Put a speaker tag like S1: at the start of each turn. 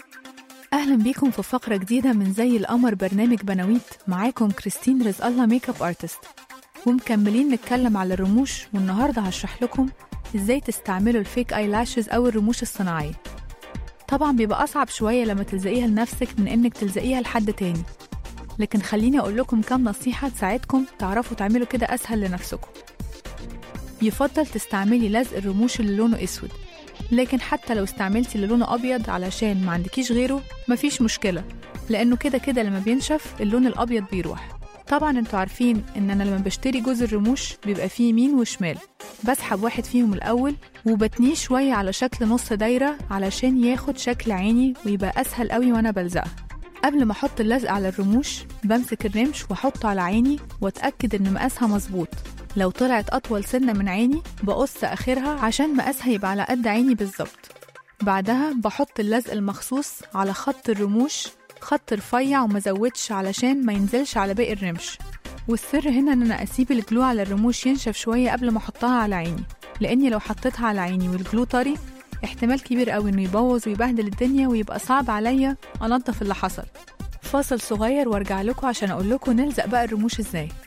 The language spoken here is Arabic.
S1: أهلا بيكم في فقرة جديدة من زي القمر برنامج بناويت. معاكم كريستين رزق الله ميك اب ارتست، ومكملين نتكلم على الرموش. والنهاردة هشرح لكم ازاي تستعملوا الفيك اي لاشز او الرموش الصناعية. طبعا بيبقى أصعب شوية لما تلزقيها لنفسك من انك تلزقيها لحد تاني، لكن خليني اقول لكم كام نصيحة تساعدكم تعرفوا تعملوا كده اسهل لنفسكم. يفضل تستعملي لزق الرموش اللي لونه اسود، لكن حتى لو استعملتي اللي لونه ابيض علشان ما عندكيش غيره مفيش مشكلة، لانه كده كده لما بينشف اللون الابيض بيروح. طبعا انتوا عارفين ان انا لما بشتري جوز الرموش بيبقى فيه يمين وشمال، بسحب واحد فيهم الاول وبتنيه شوية على شكل نص دايرة علشان ياخد شكل عيني ويبقى اسهل قوي وانا بلزقها. قبل ما احط اللزق على الرموش بمسك الرمش واحطه على عيني واتاكد ان مقاسها مظبوط. لو طلعت اطول سنة من عيني بقص اخرها عشان مقاسها يبقى على قد عيني بالظبط. بعدها بحط اللزق المخصوص على خط الرموش، خط رفيع ومزودش علشان ما ينزلش على باقي الرمش. والسر هنا ان انا اسيب الجلو على الرموش ينشف شوية قبل ما احطها على عيني، لاني لو حطيتها على عيني والجلو طري احتمال كبير قوي انه يبوظ ويبهدل الدنيا ويبقى صعب عليا انضف اللي حصل. فاصل صغير وارجع لكم عشان اقول لكم نلزق بقى الرموش ازاي.